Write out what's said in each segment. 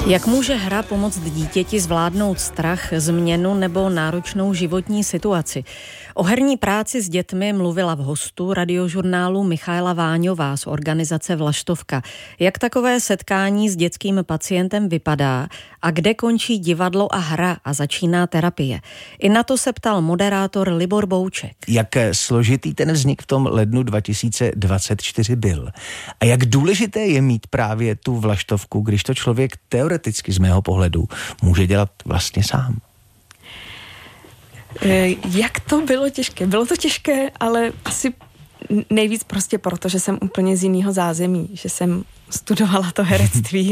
Jak může hra pomoct dítěti zvládnout strach, změnu nebo náročnou životní situaci? O herní práci s dětmi mluvila v hostu radiožurnálu Michaela Váňová z organizace Vlaštovka. Jak takové setkání s dětským pacientem vypadá a kde končí divadlo a hra a začíná terapie? I na to se ptal moderátor Libor Bouček. Jak složitý ten vznik v tom lednu 2024 byl? A jak důležité je mít právě tu Vlaštovku, když to člověk teoreticky z mého pohledu může dělat vlastně sám? Jak to bylo těžké? Bylo to těžké, ale asi nejvíc prostě proto, že jsem úplně z jiného zázemí, že jsem studovala to herectví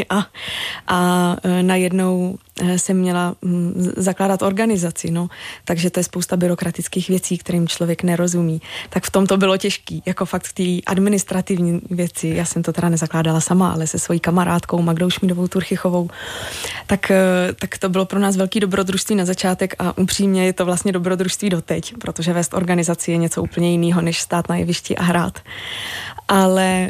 a najednou jsem měla zakládat organizaci, no. Takže to je spousta byrokratických věcí, kterým člověk nerozumí. Tak v tom to bylo těžký, jako fakt v té administrativní věci. Já jsem to teda nezakládala sama, ale se svojí kamarádkou Magdou Šmídovou Turchichovou. Tak to bylo pro nás velký dobrodružství na začátek a upřímně je to vlastně dobrodružství doteď, protože vést organizaci je něco úplně jiného, než stát na jevišti a hrát. Ale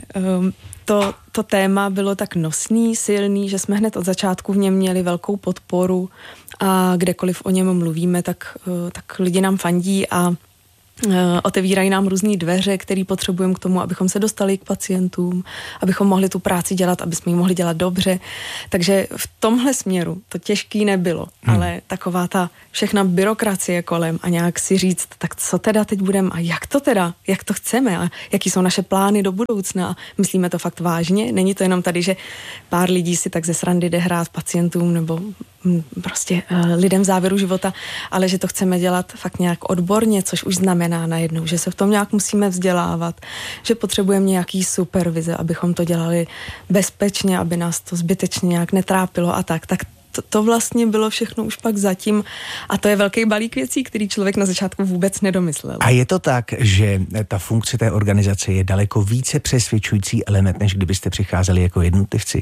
to téma bylo tak nosný, silný, že jsme hned od začátku v něm měli velkou podporu a kdekoliv o něm mluvíme, tak lidi nám fandí a otevírají nám různý dveře, které potřebujeme k tomu, abychom se dostali k pacientům, abychom mohli tu práci dělat, aby jsme ji mohli dělat dobře. Takže v tomhle směru to těžký nebylo, ale taková ta všechna byrokracie kolem a nějak si říct, tak co teda teď budeme a jak to chceme a jaký jsou naše plány do budoucna a myslíme to fakt vážně. Není to jenom tady, že pár lidí si tak ze srandy jde hrát pacientům nebo prostě lidem v závěru života, ale že to chceme dělat fakt nějak odborně, což už znamená najednou, že se v tom nějak musíme vzdělávat, že potřebujeme nějaký supervize, abychom to dělali bezpečně, aby nás to zbytečně nějak netrápilo a tak to vlastně bylo všechno už pak zatím a to je velký balík věcí, který člověk na začátku vůbec nedomyslel. A je to tak, že ta funkce té organizace je daleko více přesvědčující element, než kdybyste přicházeli jako jednotlivci?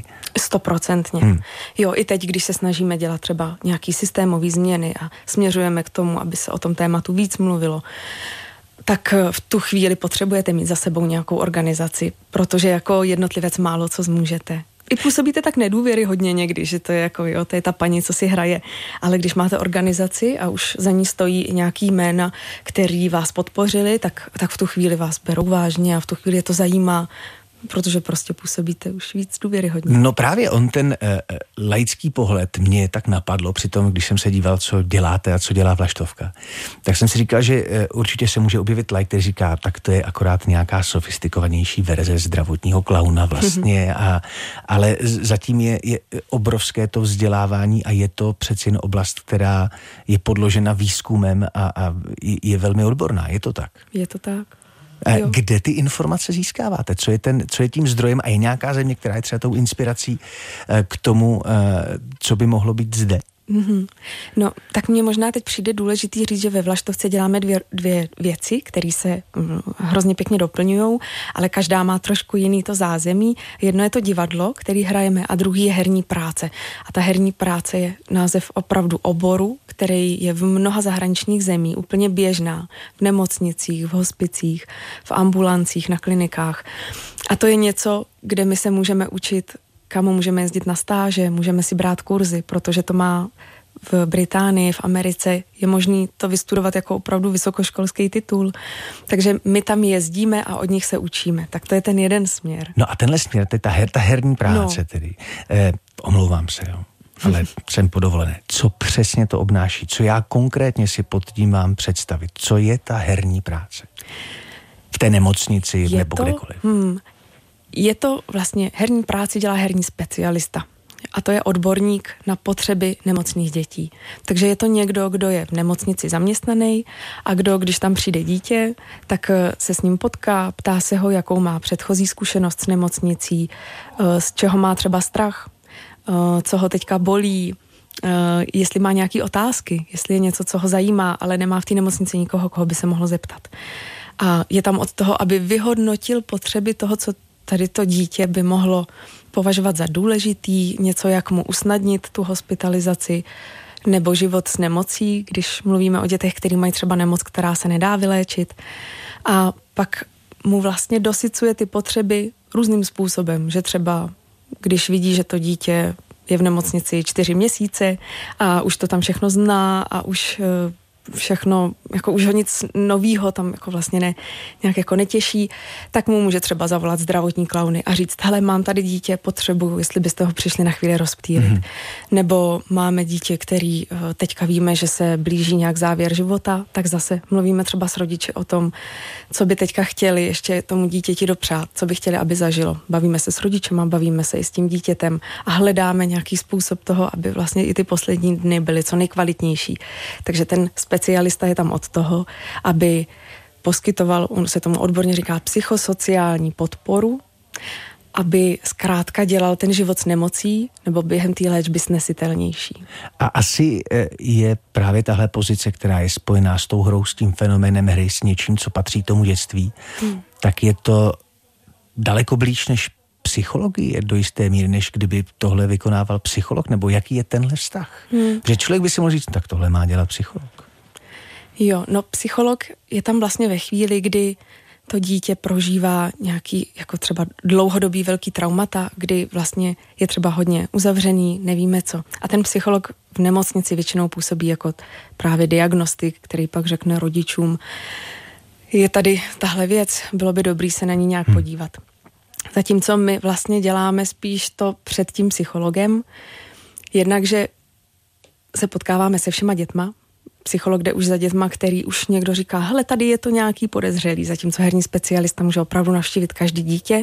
100%. Jo, i teď, když se snažíme dělat třeba nějaký systémový změny a směřujeme k tomu, aby se o tom tématu víc mluvilo, tak v tu chvíli potřebujete mít za sebou nějakou organizaci, protože jako jednotlivec málo co zmůžete. I působíte tak nedůvěryhodně někdy, že to je jako, jo, to je ta paní, co si hraje. Ale když máte organizaci a už za ní stojí i nějaký jména, který vás podpořili, tak v tu chvíli vás berou vážně a v tu chvíli je to zajímá, protože prostě působíte už víc důvěryhodně. No právě ten laický pohled mě tak napadlo při tom, když jsem se díval, co děláte a co dělá Vlaštovka. Tak jsem si říkal, že určitě se může objevit laik, který říká, tak to je akorát nějaká sofistikovanější verze zdravotního klauna vlastně, ale zatím je obrovské to vzdělávání a je to přeci jen oblast, která je podložena výzkumem a je velmi odborná. Je to tak? Je to tak. Jo. Kde ty informace získáváte? Co je tím zdrojem a je nějaká země, která je třeba tou inspirací k tomu, co by mohlo být zde? No, tak mně možná teď přijde důležitý říct, že ve Vlaštovce děláme dvě věci, které se hrozně pěkně doplňujou, ale každá má trošku jiný to zázemí. Jedno je to divadlo, který hrajeme, a druhý je herní práce. A ta herní práce je název opravdu oboru, který je v mnoha zahraničních zemí úplně běžná. V nemocnicích, v hospicích, v ambulancích, na klinikách. A to je něco, kde my se můžeme učit, kam můžeme jezdit na stáže, můžeme si brát kurzy, protože to má v Británii, v Americe, je možný to vystudovat jako opravdu vysokoškolský titul. Takže my tam jezdíme a od nich se učíme. Tak to je ten jeden směr. No a tenhle směr, to je ta herní práce tedy. Omlouvám se, jo. Ale jsem po dovolené. Co přesně to obnáší? Co já konkrétně si pod tím mám představit? Co je ta herní práce? V té nemocnici nebo kdekoliv? Je to vlastně herní práci dělá herní specialista. A to je odborník na potřeby nemocných dětí. Takže je to někdo, kdo je v nemocnici zaměstnaný a kdo, když tam přijde dítě, tak se s ním potká, ptá se ho, jakou má předchozí zkušenost s nemocnicí, z čeho má třeba strach, co ho teďka bolí, jestli má nějaké otázky, jestli je něco, co ho zajímá, ale nemá v té nemocnici nikoho, koho by se mohlo zeptat. A je tam od toho, aby vyhodnotil potřeby toho, co tady to dítě by mohlo považovat za důležitý, něco, jak mu usnadnit tu hospitalizaci nebo život s nemocí, když mluvíme o dětech, který mají třeba nemoc, která se nedá vyléčit. A pak mu vlastně dosycuje ty potřeby různým způsobem, že třeba když vidí, že to dítě je v nemocnici 4 měsíce a už to tam všechno zná a už všechno, jako už ho nic novýho tam jako vlastně nějak jako netěší, tak mu může třeba zavolat zdravotní klauny a říct, hele, mám tady dítě, potřebuju, jestli byste ho přišli na chvíli rozptýlit. Nebo máme dítě, který teďka víme, že se blíží nějak závěr života, tak zase mluvíme třeba s rodiči o tom, co by teďka chtěli ještě tomu dítěti dopřát, co by chtěli, aby zažilo. Bavíme se s rodičema, bavíme se i s tím dítětem a hledáme nějaký způsob toho, aby vlastně i ty poslední dny byly co nejkvalitnější. Takže ten specialista je tam od toho, aby poskytoval, on se tomu odborně říká psychosociální podporu, aby zkrátka dělal ten život s nemocí nebo během té léčby snesitelnější. A asi je právě tahle pozice, která je spojená s tou hrou, s tím fenoménem hry, s něčím, co patří tomu dětství, tak je to daleko blíž než psychologie do jisté míry, než kdyby tohle vykonával psycholog, nebo jaký je tenhle vztah? Protože člověk by si mohl říct, tak tohle má dělat psycholog. Jo, no psycholog je tam vlastně ve chvíli, kdy to dítě prožívá nějaký jako třeba dlouhodobý velký traumata, kdy vlastně je třeba hodně uzavřený, nevíme co. A ten psycholog v nemocnici většinou působí jako právě diagnostik, který pak řekne rodičům, je tady tahle věc, bylo by dobrý se na ní nějak podívat. Zatímco my vlastně děláme spíš to před tím psychologem, jednak, že se potkáváme se všema dětma, psycholog jde už za dětma, který už někdo říká, hele, tady je to nějaký podezřelý, zatímco herní specialista může opravdu navštívit každý dítě